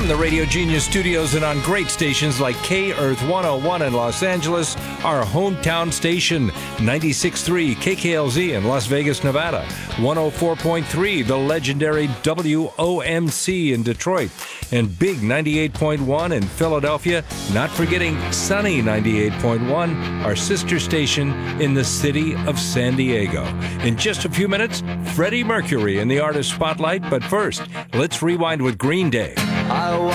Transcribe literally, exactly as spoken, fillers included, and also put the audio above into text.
From the Radio Genius studios and on great stations like K-Earth one oh one in Los Angeles, our hometown station, ninety-six point three K K L Z in Las Vegas, Nevada, one oh four point three, the legendary W O M C in Detroit, and Big ninety-eight point one in Philadelphia, not forgetting Sunny ninety-eight point one, our sister station in the city of San Diego. In just a few minutes, Freddie Mercury in the Artist Spotlight, but first, let's rewind with Green Day. I